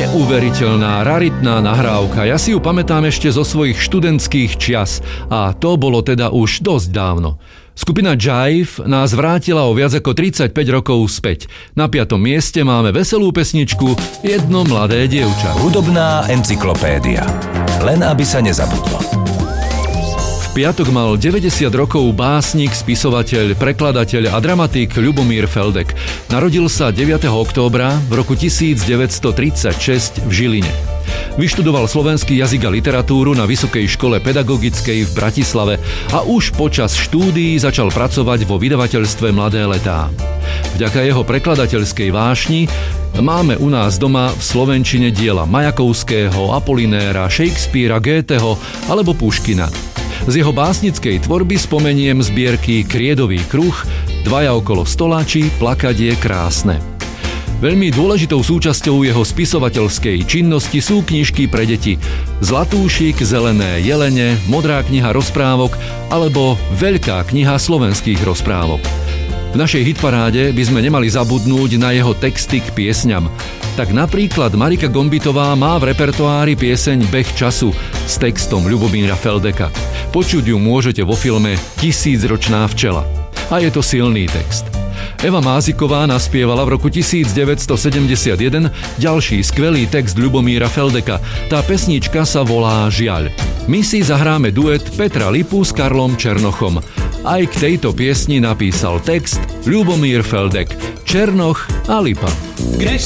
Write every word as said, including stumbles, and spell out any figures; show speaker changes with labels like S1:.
S1: Neuveriteľná, raritná nahrávka. Ja si ju pamätám ešte zo svojich študentských čias a to bolo teda už dosť dávno. Skupina Jive nás vrátila o viac ako tridsaťpäť rokov späť. Na piatom mieste máme veselú pesničku Jedno mladé dievča.
S2: Hudobná encyklopédia. Len aby sa nezabudlo.
S1: V piatok mal deväťdesiat rokov básnik, spisovateľ, prekladateľ a dramatik Ľubomír Feldek. Narodil sa deviateho októbra v roku devätnásťtridsaťšesť v Žiline. Vyštudoval slovenský jazyk a literatúru na Vysokej škole pedagogickej v Bratislave a už počas štúdií začal pracovať vo vydavateľstve Mladé letá. Vďaka jeho prekladateľskej vášni máme u nás doma v slovenčine diela Majakovského, Apolinéra, Shakespearea, Goetheho alebo Puškina. Z jeho básnickej tvorby spomeniem zbierky Kriedový kruh, Dvaja okolo stola či Plakať je krásne. Veľmi dôležitou súčasťou jeho spisovateľskej činnosti sú knižky pre deti Zlatúšik, Zelené jelene, Modrá kniha rozprávok alebo Veľká kniha slovenských rozprávok. V našej hitparáde by sme nemali zabudnúť na jeho texty k piesňam. Tak napríklad Marika Gombitová má v repertoári pieseň Beh času s textom Ľubomíra Feldeka. Počuť ju môžete vo filme Tisícročná včela. A je to silný text. Eva Máziková naspievala v roku devätnásťsedemdesiatjeden ďalší skvelý text Ľubomíra Feldeka. Tá pesnička sa volá Žiaľ. My si zahráme duet Petra Lipu s Karlom Černochom. Aj k tejto piesni napísal text Ľubomír Feldek. Černoch a Lipa.